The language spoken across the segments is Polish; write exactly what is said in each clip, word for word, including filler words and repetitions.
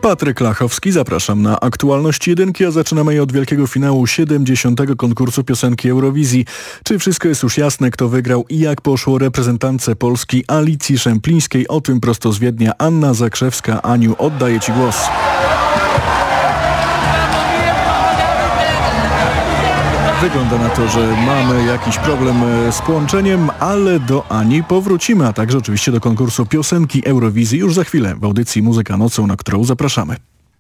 Patryk Lachowski, zapraszam na aktualność jedynki, a zaczynamy je od wielkiego finału siedemdziesiątego konkursu piosenki Eurowizji. Czy wszystko jest już jasne, kto wygrał i jak poszło reprezentantce Polski Alicji Szemplińskiej? O tym prosto z Wiednia Anna Zakrzewska. Aniu, oddaję Ci głos. Wygląda na to, że mamy jakiś problem z połączeniem, ale do Ani powrócimy, a także oczywiście do konkursu piosenki Eurowizji już za chwilę w audycji Muzyka Nocą, na którą zapraszamy.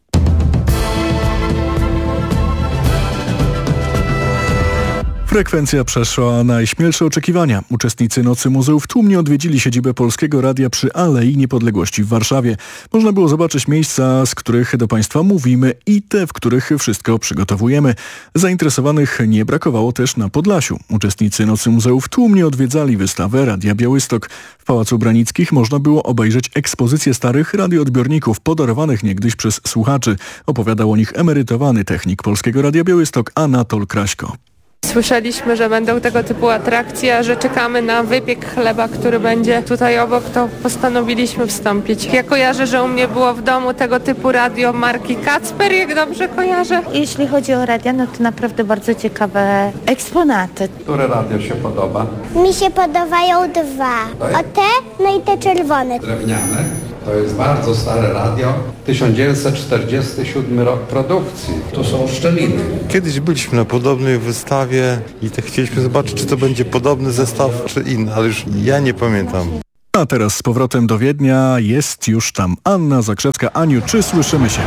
Frekwencja przeszła najśmielsze oczekiwania. Uczestnicy Nocy Muzeów tłumnie odwiedzili siedzibę Polskiego Radia przy Alei Niepodległości w Warszawie. Można było zobaczyć miejsca, z których do Państwa mówimy i te, w których wszystko przygotowujemy. Zainteresowanych nie brakowało też na Podlasiu. Uczestnicy Nocy Muzeów tłumnie odwiedzali wystawę Radia Białystok. W Pałacu Branickich można było obejrzeć ekspozycję starych radioodbiorników podarowanych niegdyś przez słuchaczy. Opowiadał o nich emerytowany technik Polskiego Radia Białystok Anatol Kraśko. Słyszeliśmy, że będą tego typu atrakcje, a że czekamy na wypiek chleba, który będzie tutaj obok, to postanowiliśmy wstąpić. Ja kojarzę, że u mnie było w domu tego typu radio marki Kacper, jak dobrze kojarzę. Jeśli chodzi o radia, no to naprawdę bardzo ciekawe eksponaty. Które radio się podoba? Mi się podobają dwa. O te, no i te czerwone. Drewniane. To jest bardzo stare radio. tysiąc dziewięćset czterdziesty siódmy rok produkcji. To są szczeliny. Kiedyś byliśmy na podobnej wystawie i tak chcieliśmy zobaczyć, czy to będzie podobny zestaw, czy inny, ale już ja nie pamiętam. A teraz z powrotem do Wiednia. Jest już tam Anna Zakrzewska. Aniu, czy słyszymy się?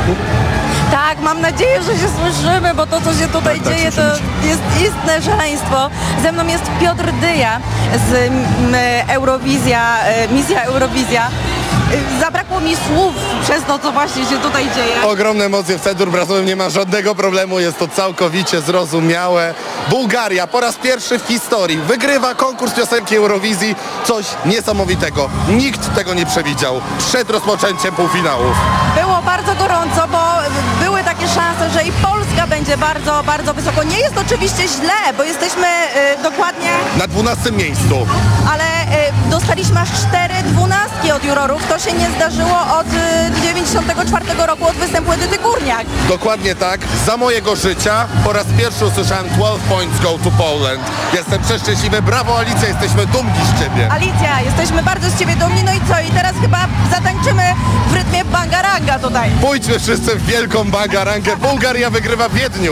Tak, mam nadzieję, że się słyszymy, bo to, co się tutaj tak, dzieje, tak, to jest istne szaleństwo. Ze mną jest Piotr Dyja z m, Eurowizja, misja Eurowizja. Zabrakło mi słów przez to, co właśnie się tutaj dzieje. Ogromne emocje w centrum brasowym, nie ma żadnego problemu, jest to całkowicie zrozumiałe. Bułgaria po raz pierwszy w historii wygrywa konkurs piosenki Eurowizji, coś niesamowitego. Nikt tego nie przewidział przed rozpoczęciem półfinałów. Było bardzo gorąco, bo były takie szanse, że i Polska będzie bardzo, bardzo wysoko. Nie jest oczywiście źle, bo jesteśmy y, dokładnie... Na dwunastym miejscu. Ale y, dostaliśmy aż cztery dwunastki od jurorów. To się nie zdarzyło od y, dziewięćdziesiątego czwartego roku, od występu Edyty Górniak. Dokładnie tak. Za mojego życia po raz pierwszy usłyszałem dwanaście points go to Poland. Jestem przeszczęśliwy. Brawo Alicja, jesteśmy dumni z Ciebie. Alicja, jesteśmy bardzo z Ciebie dumni. No i co? I teraz chyba zatańczymy w rytmie bangaranga tutaj. Pójdźmy wszyscy w wielką bangarangę. Bułgaria wygrywa w Wiedniu.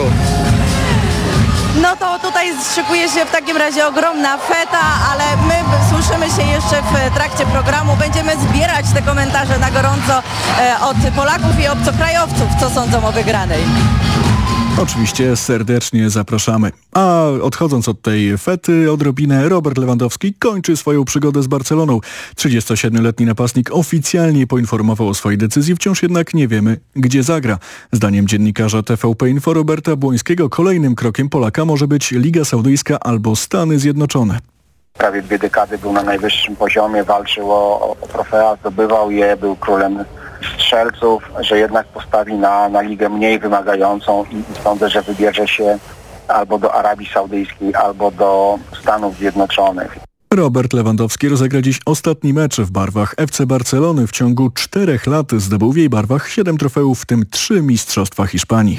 No to tutaj szykuje się w takim razie ogromna feta, ale my słyszymy się jeszcze w trakcie programu. Będziemy zbierać te komentarze na gorąco od Polaków i obcokrajowców, co sądzą o wygranej. Oczywiście serdecznie zapraszamy. A odchodząc od tej fety odrobinę, Robert Lewandowski kończy swoją przygodę z Barceloną. trzydziestosiedmioletni napastnik oficjalnie poinformował o swojej decyzji, wciąż jednak nie wiemy, gdzie zagra. Zdaniem dziennikarza T V P Info Roberta Błońskiego kolejnym krokiem Polaka może być Liga Saudyjska albo Stany Zjednoczone. Prawie dwie dekady był na najwyższym poziomie, walczył o, o trofea, zdobywał je, był królem strzelców, że jednak postawi na, na ligę mniej wymagającą i, i sądzę, że wybierze się albo do Arabii Saudyjskiej, albo do Stanów Zjednoczonych. Robert Lewandowski rozegra dziś ostatni mecz w barwach F C Barcelony. W ciągu czterech lat zdobył w jej barwach siedem trofeów, w tym trzy mistrzostwa Hiszpanii.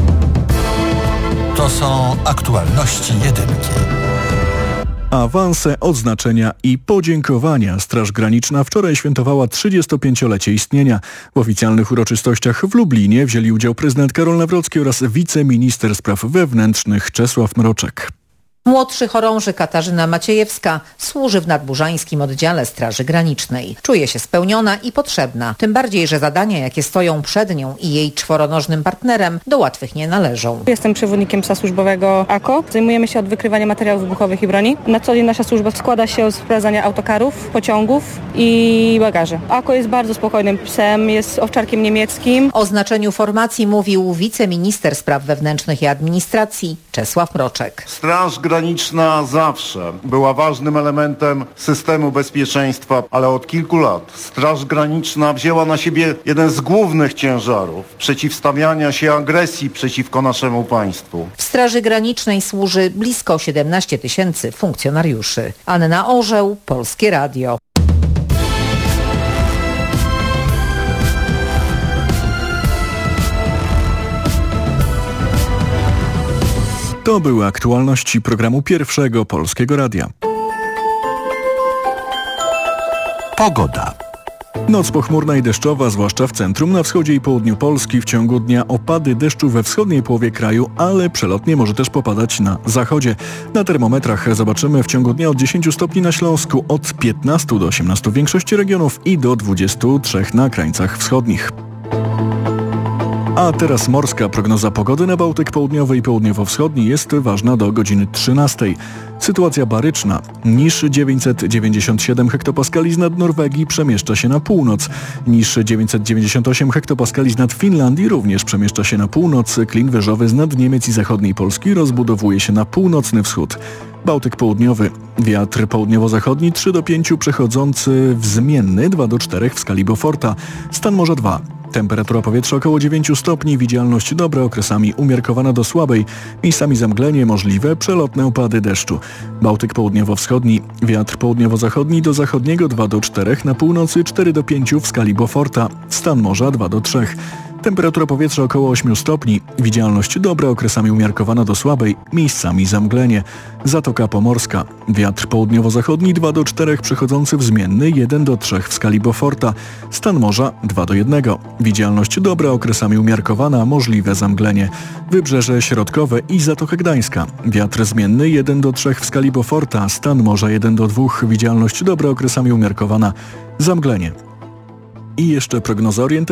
To są aktualności jedynki. Awanse, odznaczenia i podziękowania. Straż Graniczna wczoraj świętowała trzydziestopięciolecie istnienia. W oficjalnych uroczystościach w Lublinie wzięli udział prezydent Karol Nawrocki oraz wiceminister spraw wewnętrznych Czesław Mroczek. Młodszy chorąży Katarzyna Maciejewska służy w nadburzańskim oddziale Straży Granicznej. Czuje się spełniona i potrzebna, tym bardziej, że zadania, jakie stoją przed nią i jej czworonożnym partnerem, do łatwych nie należą. Jestem przewodnikiem psa służbowego A K O. Zajmujemy się od wykrywania materiałów wybuchowych i broni. Na co dzień nasza służba składa się z sprawdzania autokarów, pociągów i bagaży. A K O jest bardzo spokojnym psem, jest owczarkiem niemieckim. O znaczeniu formacji mówił wiceminister spraw wewnętrznych i administracji Czesław Mroczek. Straż Graniczna zawsze była ważnym elementem systemu bezpieczeństwa, ale od kilku lat Straż Graniczna wzięła na siebie jeden z głównych ciężarów przeciwstawiania się agresji przeciwko naszemu państwu. W Straży Granicznej służy blisko siedemnaście tysięcy funkcjonariuszy. Anna Orzeł, Polskie Radio. To były aktualności programu Pierwszego Polskiego Radia. Pogoda. Noc pochmurna i deszczowa, zwłaszcza w centrum, na wschodzie i południu Polski. W ciągu dnia opady deszczu we wschodniej połowie kraju, ale przelotnie może też popadać na zachodzie. Na termometrach zobaczymy w ciągu dnia od dziesięciu stopni na Śląsku, od piętnastu do osiemnastu w większości regionów i do dwudziestu trzech na krańcach wschodnich. A teraz morska prognoza pogody na Bałtyk Południowy i Południowo-Wschodni jest ważna do godziny trzynastej. Sytuacja baryczna. Niż dziewięćset dziewięćdziesiąt siedem hektopaskali z nad Norwegii przemieszcza się na północ. Niż dziewięćset dziewięćdziesiąt osiem hektopaskali z nad Finlandii również przemieszcza się na północ. Klin wyżowy z nad Niemiec i zachodniej Polski rozbudowuje się na północny wschód. Bałtyk Południowy. Wiatr południowo-zachodni trzy do pięciu przechodzący w zmienny dwa do czterech w skali Beauforta. Stan morza dwa. Temperatura powietrza około dziewięciu stopni, widzialność dobra, okresami umiarkowana do słabej, miejscami zamglenie, możliwe przelotne opady deszczu. Bałtyk południowo-wschodni, wiatr południowo-zachodni do zachodniego dwa do czterech, na północy cztery do pięciu w skali Beauforta, stan morza dwa do trzech. Temperatura powietrza około ośmiu stopni, widzialność dobra, okresami umiarkowana do słabej, miejscami zamglenie. Zatoka Pomorska, wiatr południowo-zachodni dwa do czterech, przechodzący w zmienny jeden do trzech w skali Beauforta, stan morza dwa do jednego. Widzialność dobra, okresami umiarkowana, możliwe zamglenie. Wybrzeże środkowe i Zatoka Gdańska, wiatr zmienny jeden do trzech w skali Beauforta, stan morza jeden do dwóch, widzialność dobra, okresami umiarkowana, zamglenie. I jeszcze prognoza orientacyjna.